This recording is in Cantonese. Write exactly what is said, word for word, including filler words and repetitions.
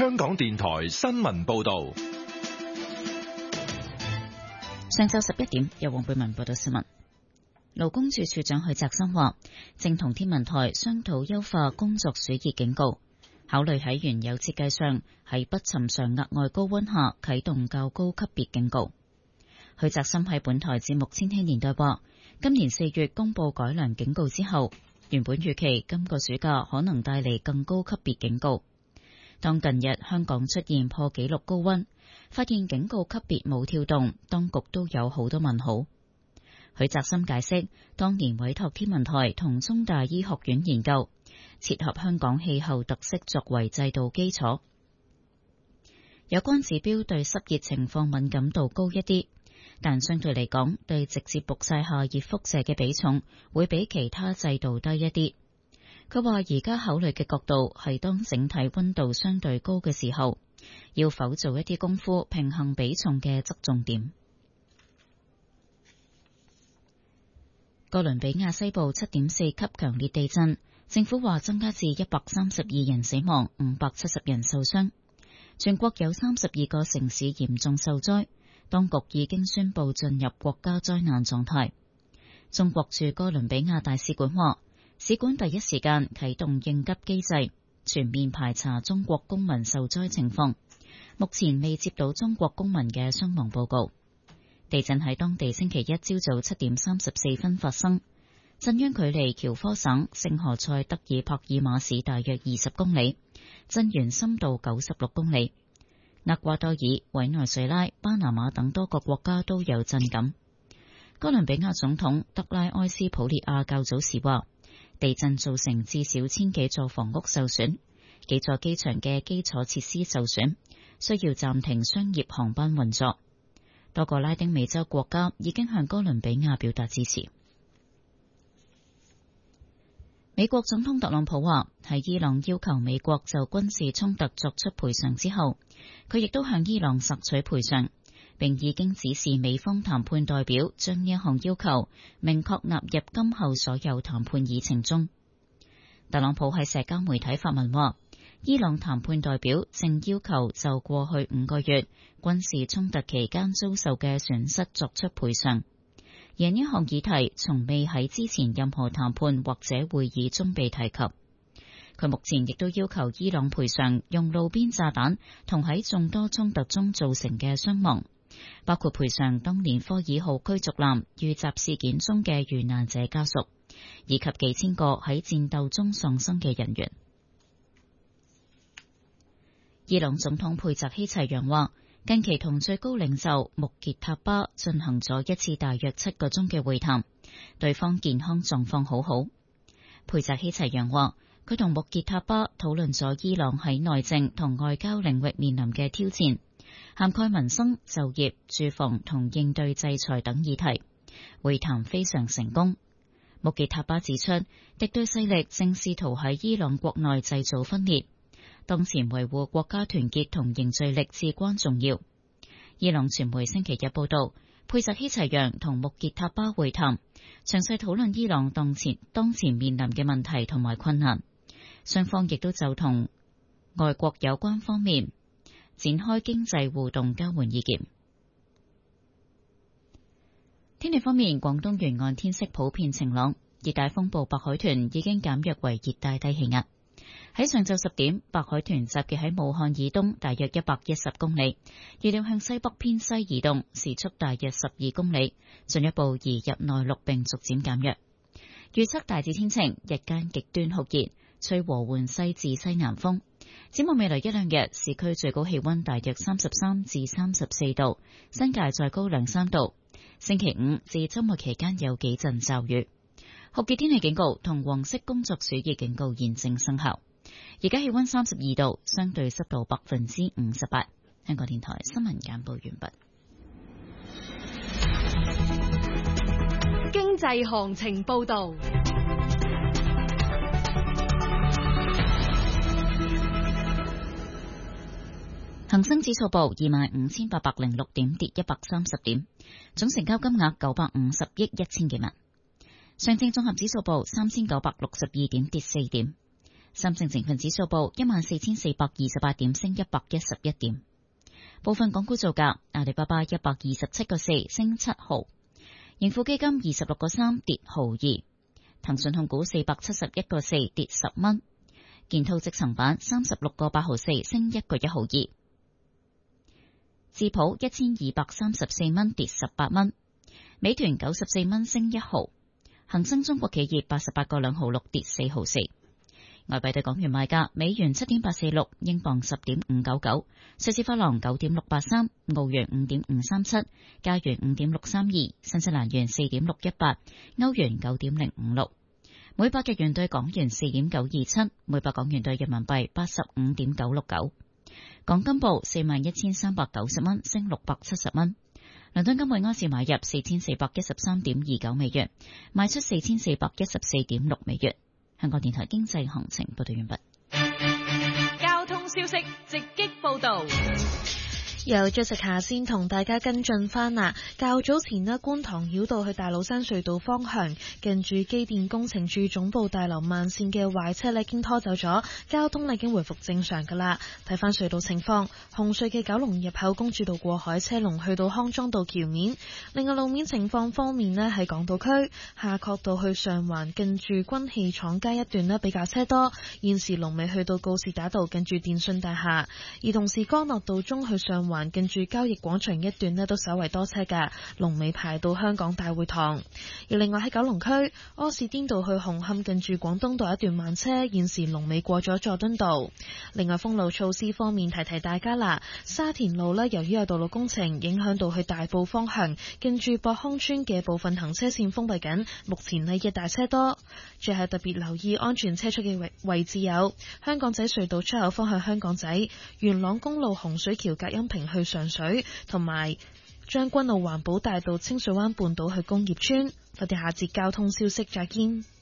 香港電台新聞報道。 上晝十一點，由黃貝文報道新聞。勞工處處長許澤森話，正同天文台商討優化工作暑熱警告，考慮喺原有設計上喺不尋常額外高溫下啟動較高級別警告。許澤森喺本台節目《千禧年代》話，今年四月公布改良警告之後，原本預期今個暑假可能帶嚟更高級別警告。當近日香港出現破紀錄高溫，發現警告級別冇跳動，當局都有好多問號。許澤森解釋，當年委託天文台同中大醫學院研究，切合香港氣候特色作為制度基礎。有關指標對濕熱情況敏感度高一啲，但相對嚟講，對直接曝曬下熱輻射嘅比重會比其他制度低一啲。佢話而家考慮嘅角度係當整體溫度相對高嘅時候，要否做一啲功夫平衡比重嘅側重點。哥倫比亞西部七點四級強烈地震，政府話增加至一百三十二人死亡，五百七十人受傷。全國有三十二個城市嚴重受災，當局已經宣布進入國家災難狀態。中國駐哥倫比亞大使館話，使館第一時間啟動應急機制，全面排查中國公民受災情況。目前未接到中國公民嘅傷亡報告。地震喺當地星期一朝早七點三十四分發生，震央距離喬科省聖何塞德爾帕爾馬市大約二十公里，震源深度九十六公里。厄瓜多爾、委內瑞拉、巴拿馬等多個國家都有震感。哥倫比亞總統德拉埃斯普列亞較早時話，地震造成至少千幾座房屋受損，幾座機場嘅基礎設施受損，需要暫停商業航班運作。多個拉丁美洲國家已經向哥倫比亞表達支持。美國總統特朗普話，喺伊朗要求美國就軍事衝突作出賠償之後，佢亦都向伊朗索取賠償，並已經指示美方談判代表將呢一項要求明確納入今後所有談判議程中。特朗普喺社交媒體發文話，伊朗談判代表正要求就過去五個月軍事衝突期間遭受嘅損失作出賠償，而呢項議題從未喺之前任何談判或者會議中被提及。佢目前亦都要求伊朗賠償用路邊炸彈同喺眾多衝突中造成嘅傷亡，包括賠償當年科爾號驅逐艦遇襲事件中嘅遇難者家屬，以及幾千個喺戰鬥中喪生嘅人員。伊朗總統佩澤希齊揚話，近期同最高領袖穆傑塔巴進行咗一次大約七個鐘嘅會談，對方健康狀況好好。佩澤希齊揚話，佢同穆傑塔巴討論咗伊朗喺內政同外交領域面臨嘅挑戰，涵蓋民生、就業、住房同應對制裁等議題。會談非常成功。穆傑塔巴指出，敵對勢力正試圖喺伊朗國內製造分裂。當前維護國家團結同凝聚力至關重要。伊朗傳媒星期日報道，佩澤希齊揚同穆傑塔巴會談，詳細討論伊朗當前當前面臨嘅問題同埋困難。雙方亦都就同外國有關方面展開經濟互動交換意見。天氣方面，廣東沿岸天色普遍晴朗，熱帶風暴白海豚已經減弱為熱帶低氣壓。喺上晝十點，白海豚集結喺武漢以東大約一百一十公里，預料向西北偏西移動，時速大約十二公里，進一步移入內陸並逐漸減弱。預測大致天晴，日間極端酷熱，吹和緩西至西南風。展望未來一兩日，市區最高氣溫大約三十三至三十四度，新界再高兩三度。星期五至周末期間有幾陣驟雨。酷熱天氣警告同黃色工作暑熱警告現正生效。而家氣溫三十二度，相對濕度百分之五十八。香港電台新聞簡報完畢。 經濟行情報道。 恒生指數報二萬五千八百零六點，跌一百三十點，總成交金額九百五十億一千幾萬。上證綜合指數報三千九百六十二點，跌四點。 深證成分指數報一萬四千四百二十八點，升一百一十一點。部分港股造價：阿里巴巴一百二十七個四，升七毫；盈富基金二十六個三，跌毫二；騰訊控股四百七十一個四，跌十蚊；建滔積層板三十六個八毫四，升一個一毫二；智普一千二百三十四蚊，跌十八蚊；美團九十四蚊，升一毫；恒生中國企業八十八個兩毫六，跌四毫四。外幣對港元賣價：美元七點八四六，英鎊十點五九九，瑞士法郎九點六八三，澳元五點五三七，加元五點六三二，新西蘭元四點六一八，歐元九點零五六。每百日元對港元四點九二七，每百港元對人民幣八十五點九六九。港金報四萬一千三百九十蚊，升六百七十蚊。倫敦金每安士買入四千四百一十三點二九美元，賣出四千四百一十四點六美元。香港電台經濟行情報道完畢。 交通消息直擊報道。 由着直下先同大家跟進翻啦。較早前呢，觀塘繞道去大老山隧道方向，近住機電工程處總部大樓慢線嘅壞車呢已經拖走咗，交通呢已經回復正常噶啦。睇翻隧道情況，紅隧嘅九龍入口公主道過海車龍去到康莊道橋面。另外路面情況方面呢，喺港島區夏慤道去上環近住軍器廠街一段呢比較車多，現時龍尾去到告士打道近住電訊大廈，而同時干諾道中去上環近住交易廣場一段呢都稍為多車㗎，龍尾排到香港大會堂。而另外喺九龍區柯士甸道去紅磡近住廣東道一段慢車，現時龍尾過咗佐敦道。另外封路措施方面，提提大家啦，沙田路呢由於有道路工程影響到去大埔方向，近住博康村嘅部分行車線封閉緊，目前呢一大車多。最後特別留意安全車速嘅位置有香港仔隧道出口方向香港仔、元朗公路洪水橋隔音屏去上水，同埋將軍澳環保大道清水灣半島去工業村。我哋下節交通消息再見。